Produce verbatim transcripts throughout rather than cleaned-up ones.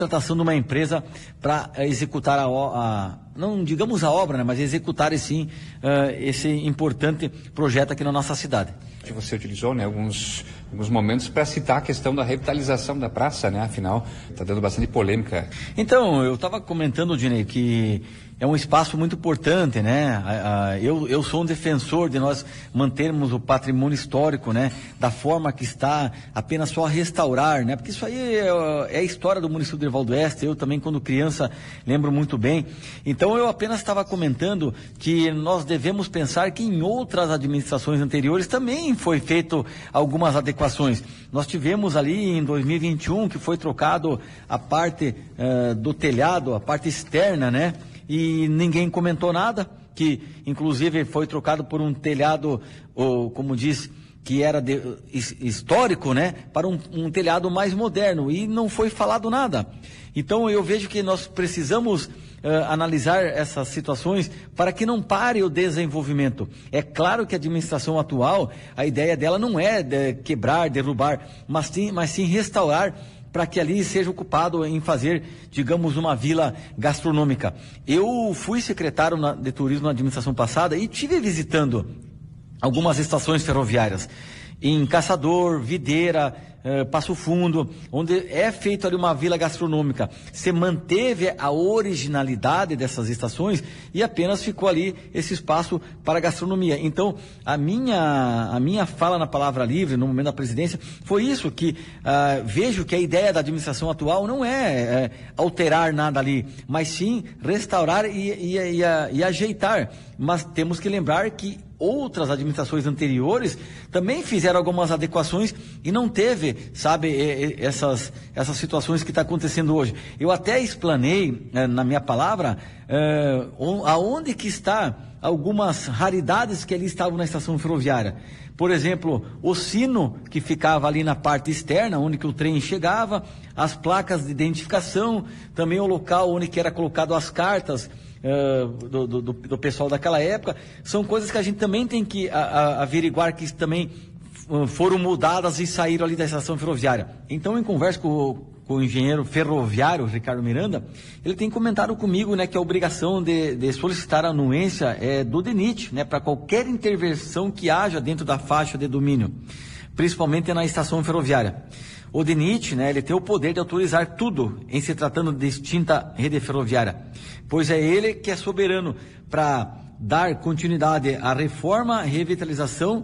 contratação de uma empresa para executar a, a, não digamos a obra, né, mas executar sim uh, esse importante projeto aqui na nossa cidade. Você utilizou, né, alguns, alguns momentos para citar a questão da revitalização da praça, né? Afinal, está dando bastante polêmica. Então, eu estava comentando, Dinei, que é um espaço muito importante, né? Eu, eu sou um defensor de nós mantermos o patrimônio histórico, né? Da forma que está, apenas só restaurar, né? Porque isso aí é, é a história do município de Erivaldo Oeste. Eu também, quando criança, lembro muito bem. Então, eu apenas estava comentando que nós devemos pensar que em outras administrações anteriores também foi feito algumas adequações. Nós tivemos ali em dois mil e vinte e um que foi trocado a parte uh, do telhado, a parte externa, né? E ninguém comentou nada, que inclusive foi trocado por um telhado, ou, como diz, que era de, histórico, né, para um, um telhado mais moderno, e não foi falado nada. Então eu vejo que nós precisamos uh, analisar essas situações para que não pare o desenvolvimento. É claro que a administração atual, a ideia dela não é de quebrar, derrubar, mas sim, mas sim restaurar, para que ali seja ocupado em fazer, digamos, uma vila gastronômica. Eu fui secretário na, de turismo na administração passada e tive visitando algumas estações ferroviárias, em Caçador, Videira, eh, Passo Fundo, onde é feito ali uma vila gastronômica. Se manteve a originalidade dessas estações e apenas ficou ali esse espaço para gastronomia. Então, a minha, a minha fala na Palavra Livre, no momento da presidência, foi isso, que ah, vejo que a ideia da administração atual não é, é alterar nada ali, mas sim restaurar e, e, e, e ajeitar. Mas temos que lembrar que outras administrações anteriores também fizeram algumas adequações e não teve, sabe, essas, essas situações que está acontecendo hoje. Eu até explanei eh, na minha palavra eh, aonde que está algumas raridades que ali estavam na estação ferroviária. Por exemplo, o sino que ficava ali na parte externa, onde que o trem chegava, as placas de identificação, também o local onde que era colocado as cartas Uh, do, do, do pessoal daquela época. São coisas que a gente também tem que a, a, averiguar, que também uh, foram mudadas e saíram ali da estação ferroviária. Então, em conversa com, com o engenheiro ferroviário Ricardo Miranda, ele tem comentado comigo, né, que a obrigação de, de solicitar a anuência é do D E N I T, né, para qualquer intervenção que haja dentro da faixa de domínio, principalmente na estação ferroviária. O D E N I T, né, ele tem o poder de autorizar tudo em se tratando de extinta rede ferroviária, pois é ele que é soberano para dar continuidade à reforma, revitalização,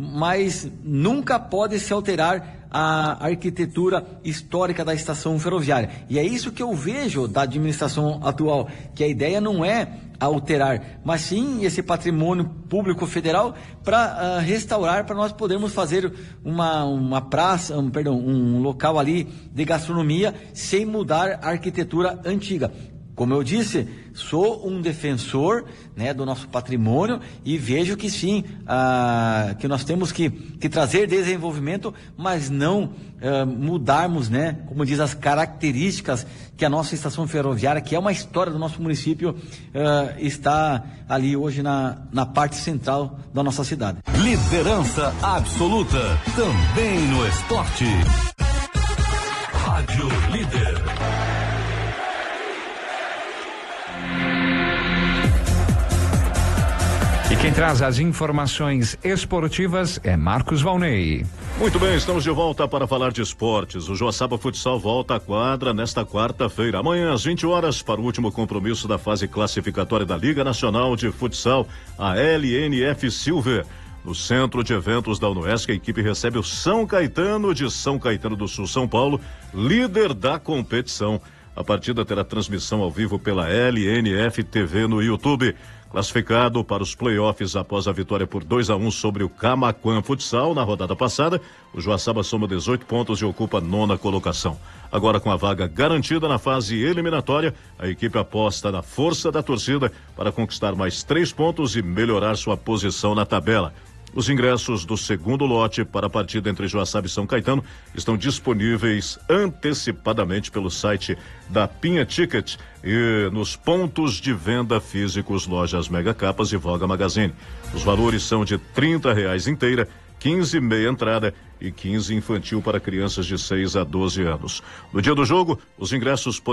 mas nunca pode se alterar a arquitetura histórica da estação ferroviária. E é isso que eu vejo da administração atual, que a ideia não é alterar, mas sim esse patrimônio público federal para uh, restaurar, para nós podermos fazer uma, uma praça, um, perdão, um local ali de gastronomia sem mudar a arquitetura antiga. Como eu disse, sou um defensor, né, do nosso patrimônio e vejo que sim, ah, que nós temos que, que trazer desenvolvimento, mas não ah, mudarmos, né, como diz, as características que a nossa estação ferroviária, que é uma história do nosso município, ah, está ali hoje na, na parte central da nossa cidade. Liderança absoluta, também no esporte. Rádio Líder. E quem traz as informações esportivas é Marcos Valnei. Muito bem, estamos de volta para falar de esportes. O Joaçaba Futsal volta à quadra nesta quarta-feira, amanhã às vinte horas, para o último compromisso da fase classificatória da Liga Nacional de Futsal, a L N F Silver. No centro de eventos da UNOESC, a equipe recebe o São Caetano de São Caetano do Sul, São Paulo, líder da competição. A partida terá transmissão ao vivo pela L N F T V no YouTube. Classificado para os playoffs após a vitória por dois a um sobre o Camaquã Futsal na rodada passada, o Joaçaba soma dezoito pontos e ocupa a nona colocação. Agora, com a vaga garantida na fase eliminatória, a equipe aposta na força da torcida para conquistar mais três pontos e melhorar sua posição na tabela. Os ingressos do segundo lote para a partida entre Joaçaba e São Caetano estão disponíveis antecipadamente pelo site da Pinha Ticket e nos pontos de venda físicos, lojas Mega Capas e Voga Magazine. Os valores são de trinta reais inteira, quinze meia entrada e quinze infantil para crianças de seis a doze anos. No dia do jogo, os ingressos